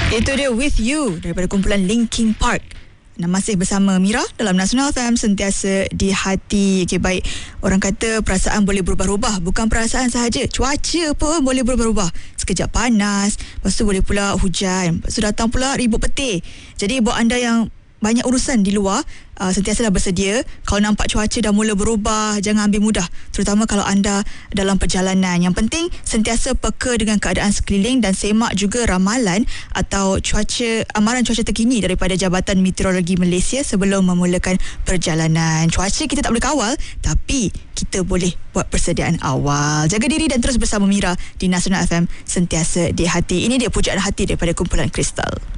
Itu dia With You daripada kumpulan Linkin Park. Dan masih bersama Mira dalam Nasional FM, sentiasa di hati. Okay, baik. Orang kata perasaan boleh berubah-ubah. Bukan perasaan sahaja, cuaca pun boleh berubah-ubah. Sekejap panas, lepas tu boleh pula hujan, lepas tu datang pula ribut petir. Jadi buat anda yang banyak urusan di luar, sentiasalah bersedia. Kalau nampak cuaca dah mula berubah, jangan ambil mudah, terutama kalau anda dalam perjalanan. Yang penting sentiasa peka dengan keadaan sekeliling dan semak juga ramalan atau amaran cuaca terkini daripada Jabatan Meteorologi Malaysia sebelum memulakan perjalanan. Cuaca kita tak boleh kawal, tapi kita boleh buat persediaan awal. Jaga diri dan terus bersama Mira di Nasional FM, sentiasa di hati. Ini dia pujaan hati daripada kumpulan Kristal.